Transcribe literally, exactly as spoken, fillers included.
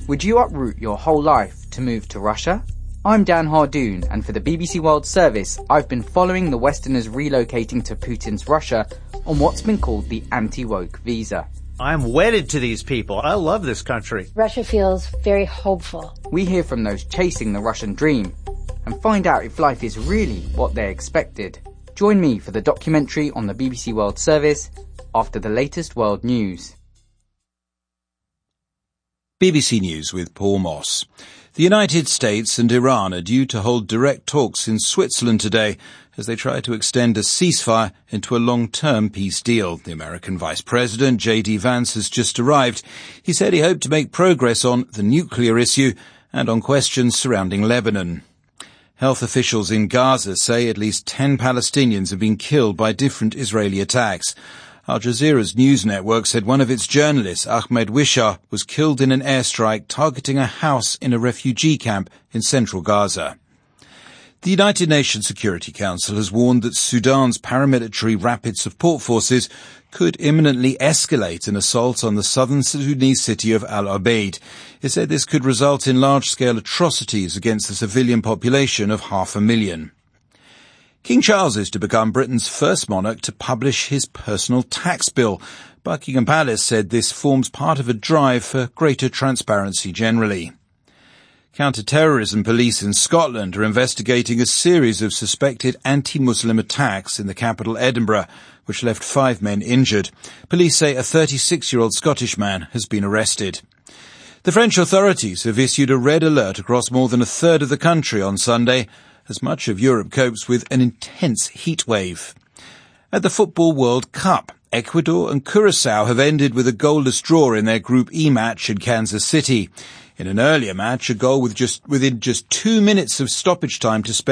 Would you uproot your whole life to move to Russia? I'm Dan Hardoon, and for the B B C World Service, I've been following the Westerners relocating to Putin's Russia on what's been called the anti-woke visa. I'm wedded to these people. I love this country. Russia feels very hopeful. We hear from those chasing the Russian dream and find out if life is really what they expected. Join me for the documentary on the B B C World Service after the latest world news. B B C News with Paul Moss. The United States and Iran are due to hold direct talks in Switzerland today as they try to extend a ceasefire into a long-term peace deal. The American Vice President, J D Vance, has just arrived. He said he hoped to make progress on the nuclear issue and on questions surrounding Lebanon. Health officials in Gaza say at least ten Palestinians have been killed by different Israeli attacks. Al Jazeera's news network said one of its journalists, Ahmed Wishar, was killed in an airstrike targeting a house in a refugee camp in central Gaza. The United Nations Security Council has warned that Sudan's paramilitary rapid support forces could imminently escalate an assault on the southern Sudanese city of Al Obeid. It said this could result in large-scale atrocities against the civilian population of half a million. King Charles is to become Britain's first monarch to publish his personal tax bill. Buckingham Palace said this forms part of a drive for greater transparency generally. Counter-terrorism police in Scotland are investigating a series of suspected anti-Muslim attacks in the capital Edinburgh, which left five men injured. Police say a thirty-six-year-old Scottish man has been arrested. The French authorities have issued a red alert across more than a third of the country on Sunday, as much of Europe copes with an intense heat wave. At the Football World Cup, Ecuador and Curaçao have ended with a goalless draw in their Group E match in Kansas City. In an earlier match, a goal with just within just two minutes of stoppage time to spare